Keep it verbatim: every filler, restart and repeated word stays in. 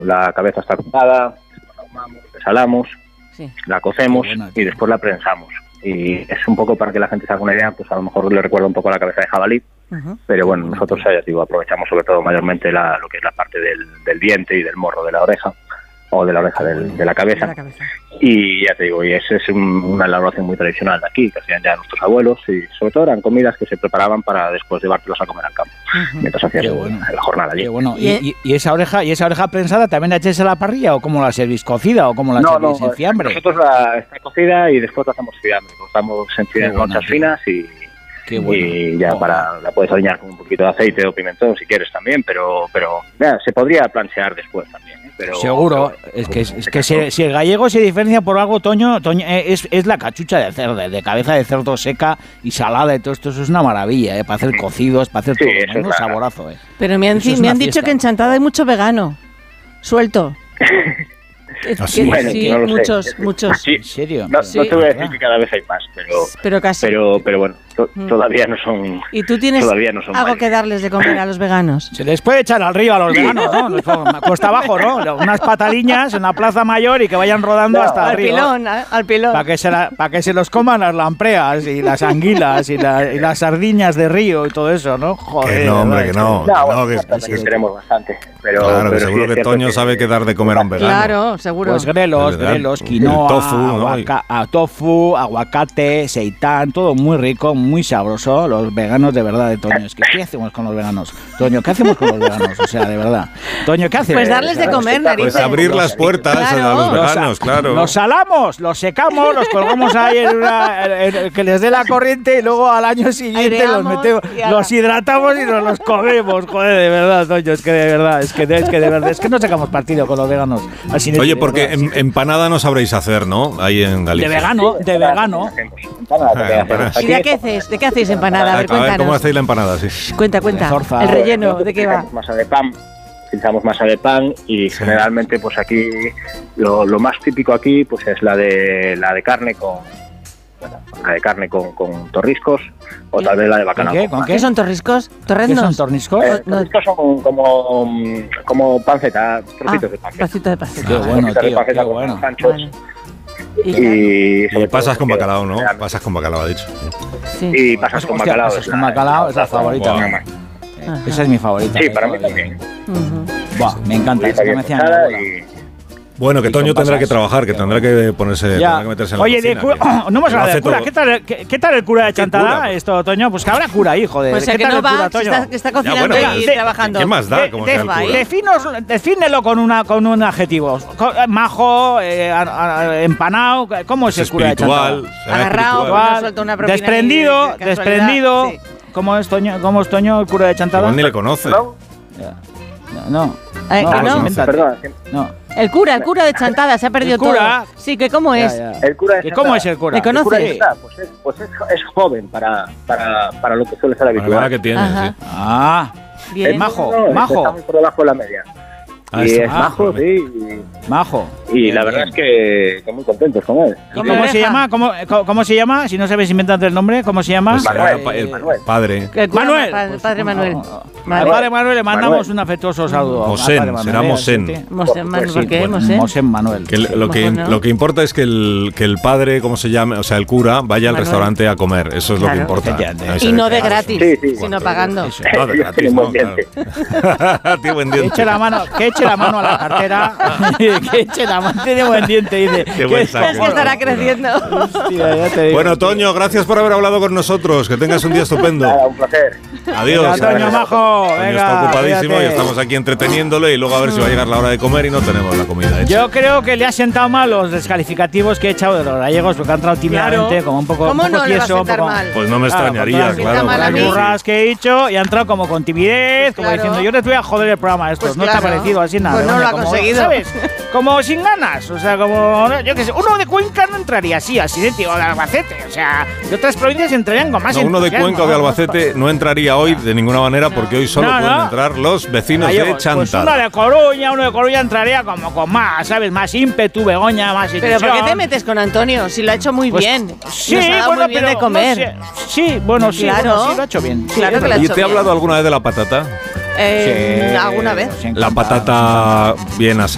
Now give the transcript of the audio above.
la cabeza está cortada, la salamos, sí. la cocemos y después la prensamos. Y es un poco para que la gente se haga una idea, pues a lo mejor le recuerda un poco a la cabeza de jabalí, uh-huh. pero bueno, nosotros ya digo, aprovechamos sobre todo mayormente la, lo que es la parte del, del diente y del morro de la oreja, o de la oreja del, de la cabeza. De la cabeza. Y ya te digo, y esa es un, una elaboración muy tradicional de aquí, que hacían ya nuestros abuelos, y sobre todo eran comidas que se preparaban para después llevártelos a comer al campo, uh-huh. mientras hacías bueno. la jornada allí. Bueno. ¿Y, y, ¿Y esa oreja y esa oreja prensada también la echáis a la parrilla, o cómo la servís, cocida, o cómo la no, servís no, en fiambre? Nosotros la está cocida y después la hacemos fiambre, cortamos en finas conchas finas y... Bueno. Y ya oh. para la puedes alinear con un poquito de aceite o pimentón si quieres también, pero pero ya, se podría planchear después también. ¿eh? Pero, Seguro, pero, es que, es, es que si, si el gallego se diferencia por algo, Toño, Toño es, es la cachucha de cerdo, de cabeza de cerdo seca y salada y todo esto, eso es una maravilla, ¿eh? Para hacer cocidos, para hacer sí, todo, es un saborazo. ¿eh? Pero me han, me han dicho que en Chantada hay mucho vegano, suelto. ¿Ah, sí? Bueno, sí, no lo muchos, sé. muchos. Sí, ¿En serio? No, sí. no te voy a decir que cada vez hay más, pero pero casi. Pero, pero bueno, to, todavía no son. ¿Y tú tienes todavía no son algo mal. que darles de comer a los veganos? Se les puede echar al río a los veganos, ¿no? Cuesta abajo, ¿no? Unas pataliñas en la plaza mayor y que vayan rodando no, hasta al el río. Pilón, al pilón. Para que, se la, para que se los coman las lampreas y las anguilas y, la, y las sardiñas de río y todo eso, ¿no? Joder. Que no, hombre, que no. No, que no que, que, que, que queremos bastante. Pero, claro, pero seguro sí que Toño que, sabe qué dar de comer a un vegano. Claro, seguro. Pues grelos, grelos, quinoa, tofu, aguaca, ¿no? tofu, aguacate, seitán, todo muy rico, muy sabroso. Los veganos de verdad de Toño. Es que, ¿qué hacemos con los veganos? Toño, ¿qué hacemos con los veganos? O sea, de verdad. Toño, ¿qué hacemos? Pues darles de comer, narices. Pues abrir las puertas claro. a los veganos, los, claro. Los salamos, los secamos, los colgamos ahí en una, en, en, que les dé la corriente y luego al año siguiente Aireamos los metemos, los hidratamos y nos los comemos. Joder, de verdad, Toño, es que de verdad, es que, es que de verdad, es que no sacamos partido con los veganos. Así Oye, porque verdad, en, empanada no sabréis hacer, ¿no? Ahí en Galicia. De vegano, de vegano. ¿Y de qué hacéis? ¿De qué hacéis empanada? A ver, a ver, ¿cómo hacéis la empanada? Sí. Cuenta, cuenta. Zorza, el relleno, ¿de qué va? Masa de pan. Utilizamos masa de pan y sí. generalmente, pues aquí lo, lo más típico aquí, pues es la de la de carne con bueno, la de carne con, con torriscos o tal vez la de bacalao. ¿Qué? ¿Con qué? ¿Qué son torriscos? ¿Torrendos? ¿Qué son torniscos? Eh, no. Torriscos son como como panceta, trocitos ah, de panceta. Trocitos de panceta. Qué bueno, tío, qué bueno. Bueno. Y, y pasas con bacalao, ¿no? Pasas con bacalao, ha dicho. Sí. Y pasas con bacalao. Pasas con bacalao, es la favorita. Wow. Esa es mi favorita. Sí, para mí también. Uh-huh. Buah, me encanta. Esa que me hacían Bueno, que Toño tendrá que trabajar, que tendrá que ponerse, tendrá que meterse en la Oye, cocina. De cura, no hemos hablado de cura. ¿Qué tal, qué, ¿Qué tal el cura de Chantada, esto, Toño? Pues que habrá cura ahí, joder. Pues ¿Qué que tal no el va, cura, Toño? Está, que está cocinando ya, bueno, y de, trabajando. ¿Qué más da? Como de, sea el cura. Definos, defínelo con, una, con un adjetivo. Majo, eh, a, a, empanado. ¿Cómo es, es el cura de Chantada? Agarrado, una desprendido, de desprendido. Sí. ¿Cómo es Toño, cómo es Toño, el cura de Chantada? Igual ni le conoce. No. No. no. Eh, no, no. no. Perdón. No. El cura, el cura de Chantada, se ha perdido el cura, todo. Sí, que cómo es. Ya, ya. El cura de ¿Cómo es el cura? ¿Le conoces? El cura de pues es, pues es, es joven para, para, para lo que suele ser habitual. La que tiene, Ajá. sí. Ah, bien. Es majo, no, majo. Está muy por debajo de la media. Ah, y está. es Ah, majo, sí. Y, majo. Y bien, la verdad bien. es que estamos muy contentos con él. ¿Cómo, ¿Cómo se llama? ¿Cómo, cómo, ¿Cómo se llama? Si no sabes inventar el nombre, ¿cómo se llama? Pues Manuel, el, el, Manuel. Padre. El cura, Manuel. El padre Manuel. Al padre Manuel le mandamos Manuel. un afectuoso saludo. Mosén, será Mosén. Mosén Manuel, ¿por qué? Mosén. Mosén Manuel. Que lo, que, no. lo que importa es que el, que el padre, ¿cómo se llama? O sea, el cura vaya al Manuel. restaurante a comer. Eso es claro. lo que importa. Y no de gratis, sí, sí, sino pagando. Eso, no de gratis, no, claro. Tío buen diente. Que eche la mano, que eche la mano a la cartera. Que eche la mano, tiene buen diente, dice. Qué buen saco. Es que estará creciendo. Hostia, ya te digo. Bueno, Toño, gracias por haber hablado con nosotros. Que tengas un día estupendo. Nada, un placer. Adiós. Venga, Toño Majo. Toño venga, está ocupadísimo fíjate. y estamos aquí entreteniéndole y luego a ver si va a llegar la hora de comer y no tenemos la comida hecha. Yo creo que le ha sentado mal los descalificativos que he echado de los gallegos porque han entrado tímidamente, claro. como un poco, ¿Cómo un poco no le va a tieso. sentar Poco, mal? Pues no me extrañaría, claro. claro. Mal Las burras que he hecho y ha entrado como con timidez, como claro. diciendo yo les voy a joder el programa a estos. Pues no claro. te ha parecido así nada. Pues no hombre, lo ha como, conseguido. ¿sabes? Como sin ganas. O sea, como, yo qué sé, uno de Cuenca no entraría así, así de tío, de Albacete. O sea, de otras provincias entrarían con más no, uno de Cuenca o de Albacete no entraría hoy de ninguna manera porque hoy solo no, pueden no. entrar los vecinos Gallegos, de Chantada. Pues uno de Coruña, uno de Coruña entraría como con más, ¿sabes? Más ímpetu, Begoña, más ilusión. Pero ¿por qué te metes con Antonio? Si lo ha hecho muy pues, bien. Sí, Nos ha dado bueno, muy bien pero de comer. No sé. Sí, bueno, sí, claro. bueno, sí, lo ha hecho bien. Claro que lo ha ¿Y hecho te he bien. hablado alguna vez de la patata? Eh, Sí, ¿Alguna vez? La patata bien asada.